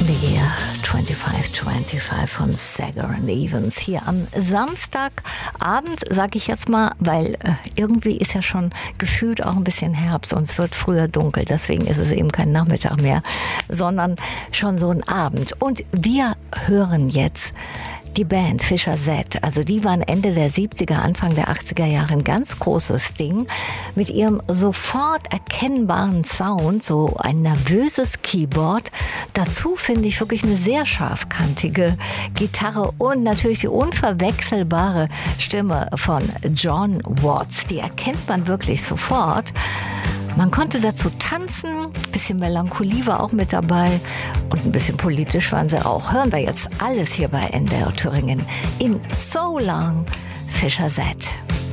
in the Year 2525 von Sager and Evans hier am Samstagabend, sag ich jetzt mal, weil irgendwie ist ja schon gefühlt auch ein bisschen Herbst und es wird früher dunkel, deswegen ist es eben kein Nachmittag mehr, sondern schon so ein Abend. Und wir hören jetzt die Band Fischer Z, also die waren Ende der 70er, Anfang der 80er Jahre ein ganz großes Ding mit ihrem sofort erkennbaren Sound, so ein nervöses Keyboard. Dazu finde ich wirklich eine sehr scharfkantige Gitarre und natürlich die unverwechselbare Stimme von John Watts. Die erkennt man wirklich sofort. Man konnte dazu tanzen, ein bisschen Melancholie war auch mit dabei und ein bisschen politisch waren sie auch. Hören wir jetzt alles hier bei NDR Thüringen in So Long, Fischer Z.